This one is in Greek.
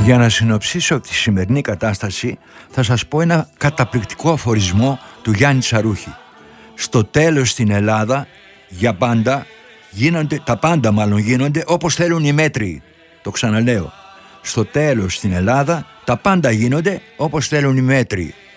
Για να συνοψίσω τη σημερινή κατάσταση θα σας πω ένα καταπληκτικό αφορισμό του Γιάννη Τσαρούχη. Στο τέλος στην Ελλάδα για πάντα τα πάντα γίνονται όπως θέλουν οι μέτριοι. Το ξαναλέω. Στο τέλος στην Ελλάδα τα πάντα γίνονται όπως θέλουν οι μέτριοι.